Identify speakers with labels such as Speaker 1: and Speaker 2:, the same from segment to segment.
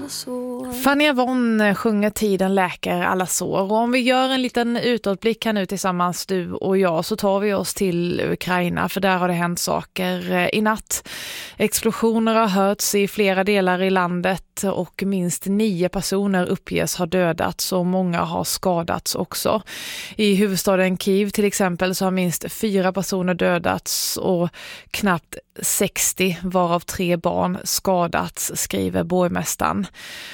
Speaker 1: sår.
Speaker 2: Fanny Avon sjunger Tiden läker alla sår. Och om vi gör en liten utåtblick här nu tillsammans, du och jag, så tar vi oss till Ukraina, för där har det hänt saker i natt. Explosioner har hörts i flera delar i landet och minst 9 personer uppges ha dödats och många har skadats också. I huvudstaden Kiev till exempel så har minst 4 personer dödats och knappt 60, varav 3 barn, skadats, skriver borgmästaren.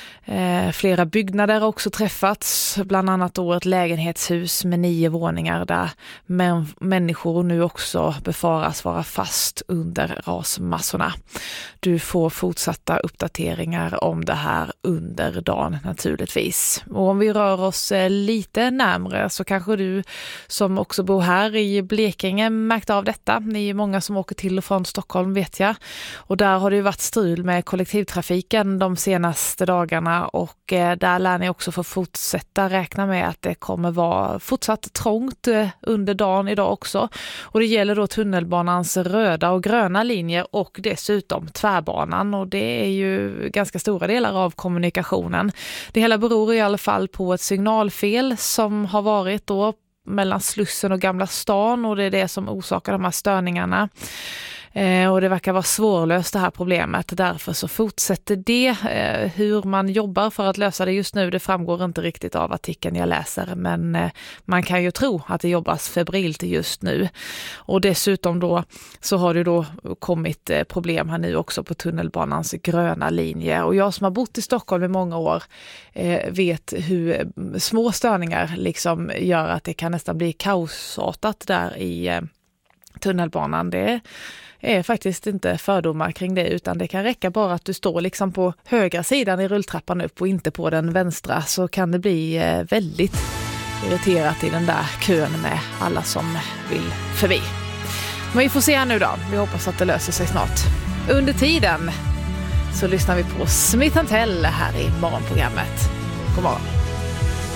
Speaker 2: Flera byggnader har också träffats, bland annat då ett lägenhetshus med 9 våningar där människor nu också befaras vara fast under rasmassorna. Du får fortsatta uppdateringar om det här under dagen naturligtvis. Och om vi rör oss lite närmare så kanske du som också bor här i Blekinge märkt av detta. Ni är många som åker till och från Stockholm, vet jag. Och där har det ju varit strul med kollektivtrafiken de senaste dagarna. Och där lär ni också få fortsätta räkna med att det kommer vara fortsatt trångt under dagen idag också. Och det gäller då tunnelbanans röda och gröna linjer och dessutom tvärbanan. Och det är ju ganska stora delar av kommunikationen. Det hela beror i alla fall på ett signalfel som har varit då mellan Slussen och Gamla stan, och det är det som orsakar de här störningarna. Och det verkar vara svårlöst det här problemet. Därför så fortsätter det. Hur man jobbar för att lösa det just nu, det framgår inte riktigt av artikeln jag läser. Men man kan ju tro att det jobbas febrilt just nu. Och dessutom då så har det då kommit problem här nu också på tunnelbanans gröna linje. Och jag som har bott i Stockholm i många år vet hur små störningar liksom gör att det kan nästan bli kaosartat där i tunnelbanan. Det är faktiskt inte fördomar kring det, utan det kan räcka bara att du står liksom på högra sidan i rulltrappan upp och inte på den vänstra, så kan det bli väldigt irriterat i den där kön med alla som vill förbi. Men vi får se här nu då. Vi hoppas att det löser sig snart. Under tiden så lyssnar vi på Smith & Tell här i morgonprogrammet. God morgon.